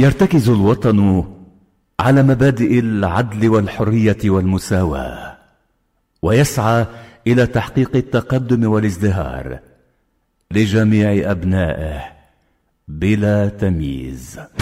يرتكز الوطن على مبادئ العدل والحرية والمساواة، ويسعى إلى تحقيق التقدم والازدهار لجميع أبنائه بلا تمييز.